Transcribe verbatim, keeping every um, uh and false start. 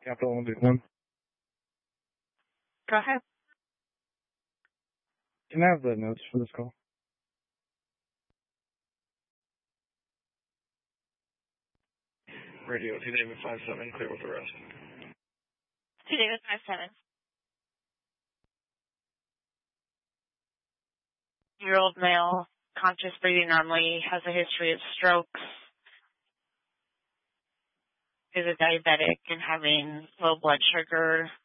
Capital one one. Go ahead. Can I have the notes for this call? Radio two David five seven, clear with the rest. two David five seven. Year-old male, conscious breathing normally, has a history of strokes, is a diabetic and having low blood sugar,